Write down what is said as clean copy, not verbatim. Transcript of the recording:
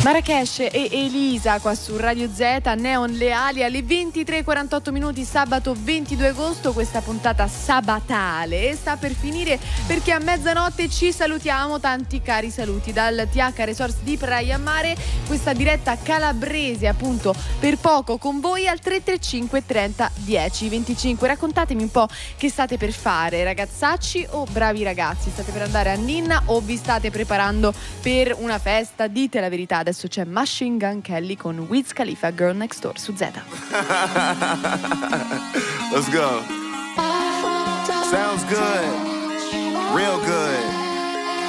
Marrakesh e Elisa qua su Radio Z, Neon Leali alle 23:48 minuti, sabato 22 agosto. Questa puntata sabatale sta per finire perché a mezzanotte ci salutiamo. Tanti cari saluti dal TH Resorts di Praia Mare, questa diretta calabrese appunto per poco con voi al 335 30 10 25. Raccontatemi un po' che state per fare, ragazzacci o bravi ragazzi. State per andare a Ninna o vi state preparando per una festa? Dite la verità. Adesso c'è Machine Gun Kelly con Wiz Khalifa, Girl Next Door su Z. Let's go. Sounds good. Real good.